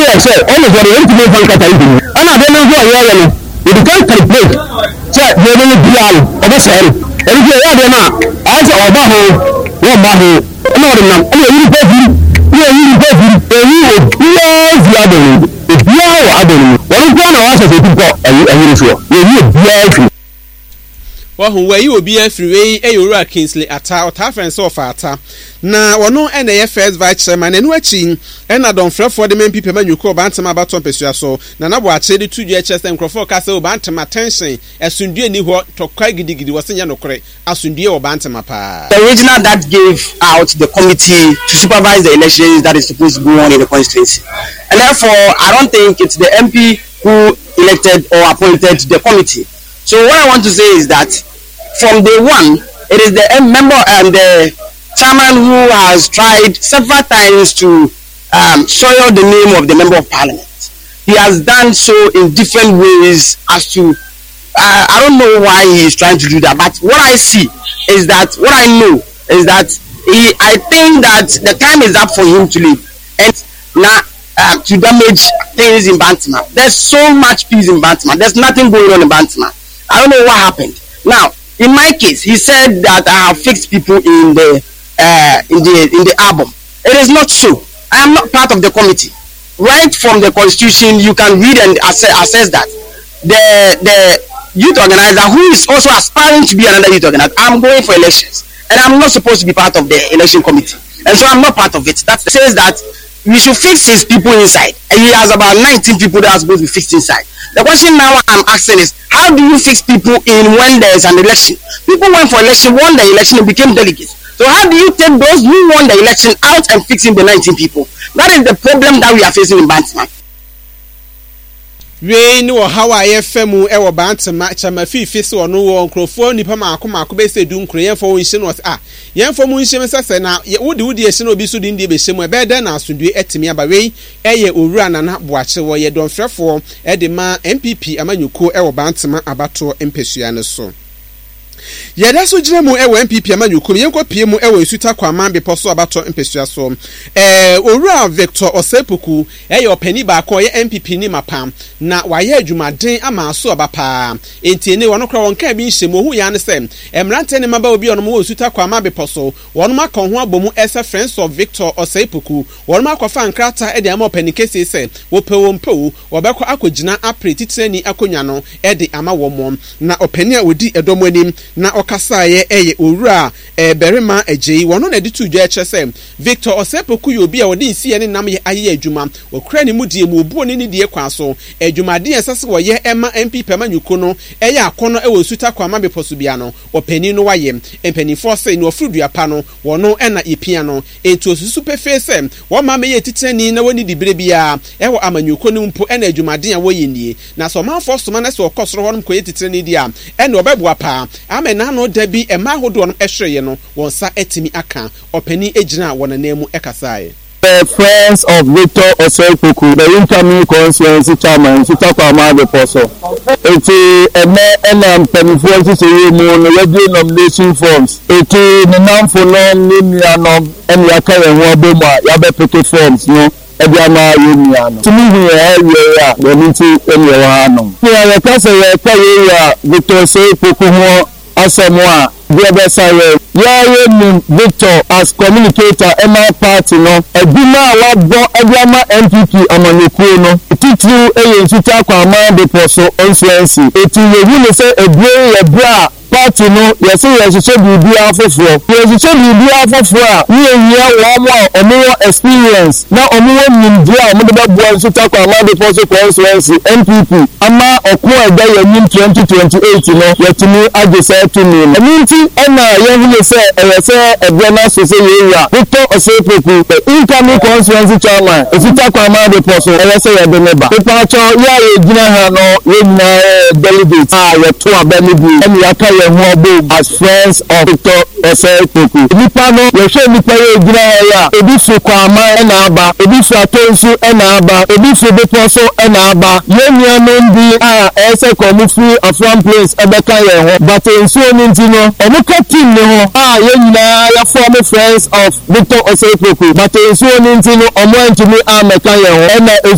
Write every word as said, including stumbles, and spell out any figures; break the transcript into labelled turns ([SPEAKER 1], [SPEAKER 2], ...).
[SPEAKER 1] like say almost for the empty phone kata ibi ana de no go ya no you can calculate say you no be am oba say eri je ya de na I say oba ho wo ba ho no de na e yi pe bi e yi pe bi e yi o yes ya de e bi a wa de ni won go na wa say ti ko ayi ayi so e yi bi a fi
[SPEAKER 2] wahun we yi obi afiri we eyora Kingsley Ata ota friends of Ata na wono ene ye first vice chairman enu achi ena don frefo de men people manyuko bantama baton pesua so na na bo ache de two H S microphone ka se o bantama tension esundue ni ho tokwa gidigidi wasenya nokore asundue o bantama pa.
[SPEAKER 3] The original that gave out the committee to supervise the elections that is supposed to go on in the constituency, and therefore I don't think it's the M P who elected or appointed the committee. So what I want to say is that from day one, it is the member and the chairman who has tried several times to um, soil the name of the member of parliament. He has done so in different ways as to, uh, I don't know why he is trying to do that, but what I see is that, what I know is that he, I think that the time is up for him to leave and now uh, to damage things in Bantama. There's so much peace in Bantama. There's nothing going on in Bantama. I don't know what happened. Now, in my case, he said that I have fixed people in the uh, in the in the album. It is not so. I am not part of the committee. Right from the constitution, you can read and assess, assess that the the youth organizer who is also aspiring to be another youth organizer. I'm going for elections, and I'm not supposed to be part of the election committee, and so I'm not part of it. That says that we should fix his people inside, and he has about nineteen people that are supposed to be fixed inside. The question now I'm asking is, how do you fix people in when there is an election? People went for election, won the election, and became delegates. So how do you take those who won the election out and fixing the nineteen people? That is the problem that we are facing in Bantama.
[SPEAKER 2] We know how I F M e wo Bantama chama fifi so no wo nkrofo nipa maako maako be se du nkro yen fo wonhye no ah yen fo mu nhye mesese na wo de wo de ehye no obi so de ndie be hye mu e be da na asodue etimi aba we eye owura na na boache wo ye don frefo e de ma M P P amanyuko e wo Bantama abato empesua ne so. Yada so gina mu ewo M P P amanyuko yenko pie mu ewo esuta kwa mambe poso abato empesua so eh owura Victor Osepoku eh yo pani ba ko ye M P P ni mapam na waye adwumaden ama so abapa enti ene wono kra wonka bi nhye hu ya ne sem emrante ne maba obi ono mu esuta kwa mambe poso wono maka ho abomu esa friends of Victor Osepoku wono maka fa nkrata e de ama pani kese se wo pe wo mpewu wo be ko akogina apreti tani akonya no e de ama wo mom na opani a odi edomo anim na okasaye eye owura e berima agei wono na di tuju echese Victor Osepoku yo bi a wodi nsi ye ne nam ye aye adwuma okra ni mudie mu obuo ni die kwa so adwumade esase wo ye ema M P P amanyuko no eye akono e wo suta kwa mabe poso bia no opani no waye empani force no ofrudua pa no wono ena ipia no etu osusu pefese wo ma me ye titani na woni dibire bia e wo amanyuko no mpo ena adwumade a wo ye nie na so man force man so okosoro hono ko ye titani dia ena obebua pa amen na no dabi ema hodo no ehweye no wonsa etimi aka opani ejina wonanemu ekasae.
[SPEAKER 1] The friends of Victor Osepoku, the incoming constituency chairman, Sitakwa Amade Poso. It's a man and penny say no regular nomination forms. It's a non for long linear and Yaka and Waboma, Yabe Picket forms, no. Ebiama Union. To me, we are here, we need to end your hand. We are a person where Victor Osepoku Asamoah, the other side. Yeah, Victor as communicator M I party no eduma wabo Ebiama M P P amanyuko no titru eye nsuta kwa Amade Poso influence eti yehu ne se ebie ye bra party no yesi yesi bibi afofo yesi bibi afofo a ni ehia wo mo omo experience na omo nimdia omo de babo nsuta kwa Amade Poso influence M P P ama okwo eda yanyim twenty twenty-eight no yetimi agese to me eminti ena yehu se ese ebiana so se yeya Victor Osepoku the incoming constituency chairman Sitakwa Amade Poso ese ye de neba ipa cho ya ye gina ha no ye na delegate ah ye to abani bi eni aka ye ho obo as friends of Victor Osepoku nipa no ye hwe nipa ye gina ya ebi so kwa ma na aba ebi so atonsu na aba ebi so be Poso na aba ye nua no ndi ah ese komu free afram place ebeka ye ho but enso ni ntino omuka team ne ho ah ye nyina ya former friends of Victor Osepoku but enso ni ntino omo ntimi ameka ye ho na